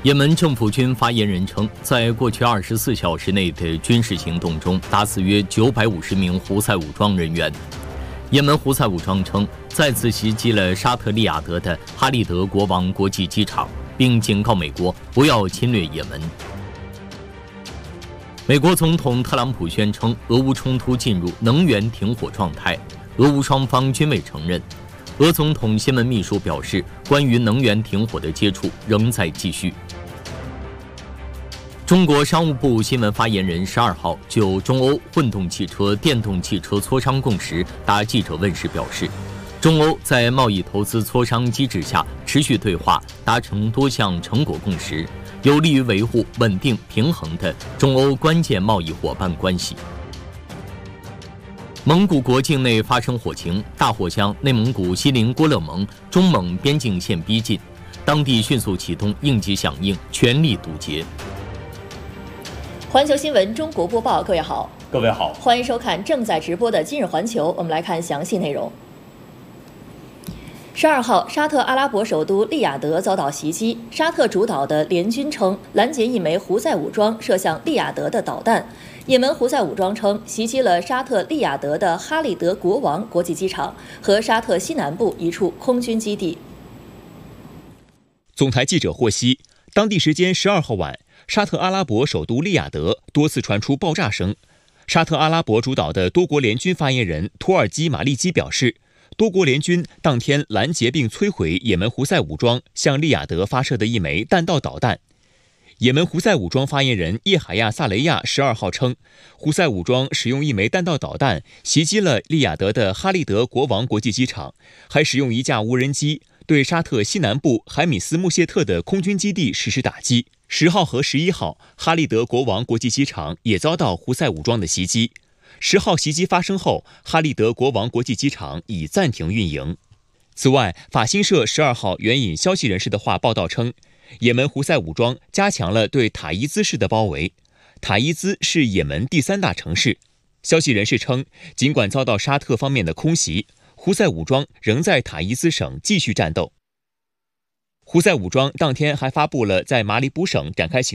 也门政府军发言人称，在过去24小时内的军事行动中，打死约950名胡塞武装人员。也门胡塞武装称，再次袭击了沙特利雅得的哈利德国王国际机场，并警告美国不要侵略也门。美国总统特朗普宣称，俄乌冲突进入能源停火状态，俄乌双方均未承认。俄总统新闻秘书表示，关于能源停火的接触仍在继续。中国商务部新闻发言人12号就中欧混动汽车、电动汽车磋商共识答记者问时表示，中欧在贸易投资磋商机制下持续对话，达成多项成果共识，有利于维护稳定平衡的中欧关键贸易伙伴关系。蒙古国境内发生火情，大火向内蒙古锡林郭勒盟中蒙边境线逼近，当地迅速启动应急响应，全力堵截。 环球新闻中国播报，各位好，欢迎收看正在直播的今日环球。我们来看详细内容。12号，沙特阿拉伯首都利雅得遭到袭击，沙特主导的联军称拦截一枚胡塞武装射向利雅得的导弹。也门胡塞武装称袭击了沙特利雅得的哈利德国王国际机场和沙特西南部一处空军基地。 总台记者获悉，当地时间12号晚，沙特阿拉伯首都利雅得多次传出爆炸声。沙特阿拉伯主导的多国联军发言人土耳其马利基表示，多国联军当天拦截并摧毁也门胡塞武装向利雅得发射的一枚弹道导弹。也门胡塞武装发言人叶海亚萨雷亚12号称，胡塞武装使用一枚弹道导弹袭击了利雅得的哈利德国王国际机场，还使用一架无人机对沙特西南部海米斯穆谢特的空军基地实施打击。10号和11号，哈利德国王国际机场也遭到胡塞武装的袭击。10号袭击发生后，哈利德国王国际机场已暂停运营。此外，法新社12号援引消息人士的话报道称，也门胡塞武装加强了对塔伊兹市的包围。塔伊兹是也门第3大城市。消息人士称，尽管遭到沙特方面的空袭，胡塞武装仍在塔伊兹省继续战斗。胡塞武装当天还发布了在马里卜省展开行